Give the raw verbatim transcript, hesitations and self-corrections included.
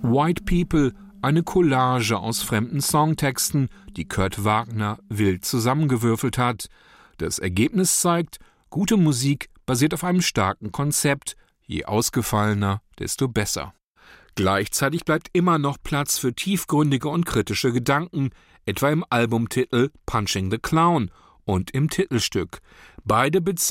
White People, eine Collage aus fremden Songtexten, die Kurt Wagner wild zusammengewürfelt hat. Das Ergebnis zeigt, gute Musik basiert auf einem starken Konzept. Je ausgefallener, desto besser. Gleichzeitig bleibt immer noch Platz für tiefgründige und kritische Gedanken, etwa im Albumtitel Punching the Clown und im Titelstück. Beide beziehen